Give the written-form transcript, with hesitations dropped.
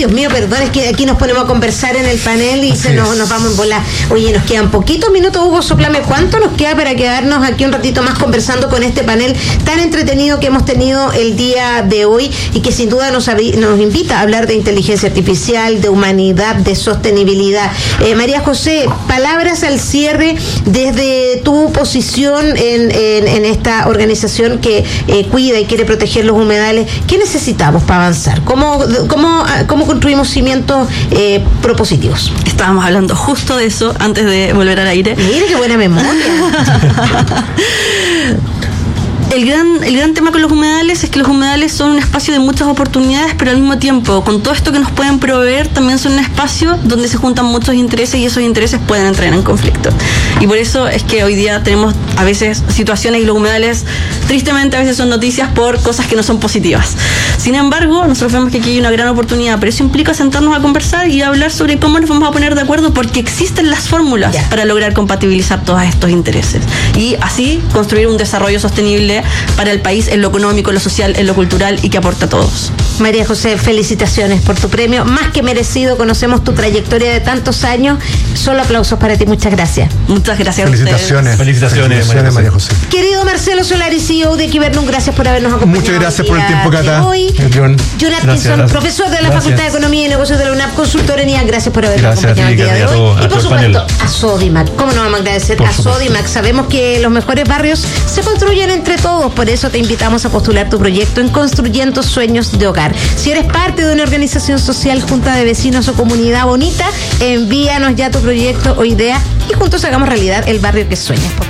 Dios mío, perdón, es que aquí nos ponemos a conversar en el panel y nos vamos en bola. Oye, nos quedan poquitos minutos, Hugo, soplame, ¿cuánto nos queda para quedarnos aquí un ratito más conversando con este panel tan entretenido que hemos tenido el día de hoy y que sin duda nos invita a hablar de inteligencia artificial, de humanidad, de sostenibilidad? María José, palabras al cierre desde tu posición en esta organización que cuida y quiere proteger los humedales. ¿Qué necesitamos para avanzar? ¿Cómo construimos cimientos propositivos? Estábamos hablando justo de eso antes de volver al aire. Mira qué buena memoria. El gran tema con los humedales es que los humedales son un espacio de muchas oportunidades, pero al mismo tiempo, con todo esto que nos pueden proveer, también son un espacio donde se juntan muchos intereses y esos intereses pueden entrar en conflicto. Y por eso es que hoy día tenemos a veces situaciones y los humedales, tristemente, a veces son noticias por cosas que no son positivas. Sin embargo, nosotros vemos que aquí hay una gran oportunidad, pero eso implica sentarnos a conversar y a hablar sobre cómo nos vamos a poner de acuerdo, porque existen las fórmulas para lograr compatibilizar todos estos intereses y así construir un desarrollo sostenible para el país en lo económico, en lo social, en lo cultural y que aporta a todos. María José, felicitaciones por tu premio, más que merecido. Conocemos tu trayectoria de tantos años. Solo aplausos para ti, muchas gracias. Muchas gracias. Felicitaciones, María José. Querido Marcelo Solari, CEO de Quibernum, gracias por habernos acompañado. Muchas gracias por el tiempo, Cata. Hoy, John Atkinson, profesor de la Facultad de Economía y Negocios de la UNAP, consultor en IA, gracias por habernos acompañado el día de hoy. Y por supuesto, a Sodimac. ¿Cómo no vamos a agradecer a Sodimac? Sabemos que los mejores barrios se construyen entre todos, por eso te invitamos a postular tu proyecto en Construyendo Sueños de Hogar. Si eres parte de una organización social, junta de vecinos o comunidad bonita, envíanos ya tu proyecto o idea y juntos hagamos realidad el barrio que sueñas.